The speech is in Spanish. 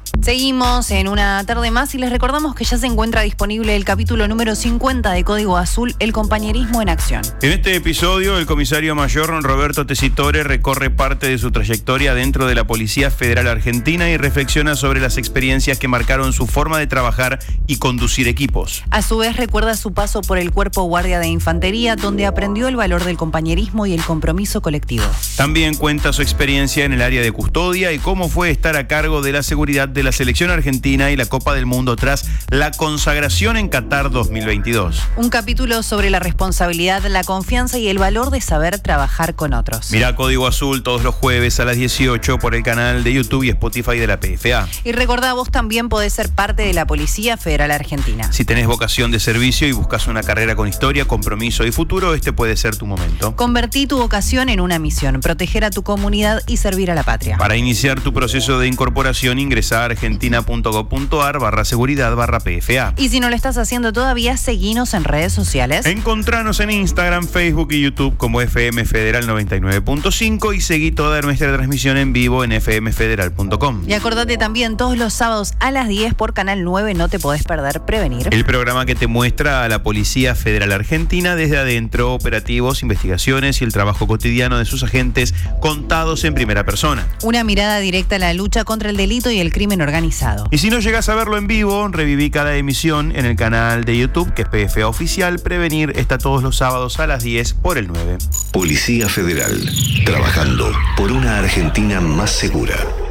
Seguimos en una tarde más y les recordamos que ya se encuentra disponible el capítulo número 50 de Código Azul, el compañerismo en acción. En este episodio, el comisario mayor Roberto Tessitore recorre parte de su trayectoria dentro de la Policía Federal Argentina y reflexiona sobre las experiencias que marcaron su forma de trabajar y conducir equipos. A su vez, recuerda su paso por el Cuerpo Guardia de Infantería, donde aprendió el valor del compañerismo y el compromiso colectivo. También cuenta su experiencia en el área de custodia y cómo fue estar a cargo de la seguridad de la selección argentina y la Copa del Mundo tras la consagración en Qatar 2022. Un capítulo sobre la responsabilidad, la confianza y el valor de saber trabajar con otros. Mirá Código Azul todos los jueves a las 18 por el canal de YouTube y Spotify de la PFA. Y recordá, vos también podés ser parte de la Policía Federal Argentina. Si tenés vocación de servicio y buscas una carrera con historia, compromiso y futuro, este puede ser tu momento. Convertí tu vocación en una misión, proteger a tu comunidad y servir a la patria. Para iniciar tu proceso de incorporación, ingresá a argentina.gov.ar/seguridad/PFA. Y si no lo estás haciendo todavía, seguinos en redes sociales. Encontranos en Instagram, Facebook y YouTube como FM Federal 99.5 y seguí toda nuestra transmisión en vivo en fmfederal.com. Y acordate también, todos los sábados a las 10 por Canal 9, no te podés perder Prevenir. El programa que te muestra a la Policía Federal Argentina desde adentro, operativos, investigaciones y el trabajo cotidiano de sus agentes contados en primera persona. Una mirada directa a la lucha contra el delito y el crimen organizado. Y si no llegas a verlo en vivo, reviví cada emisión en el canal de YouTube, que es PFA Oficial. Prevenir está todos los sábados a las 10 por el 9. Policía Federal, trabajando por una Argentina más segura.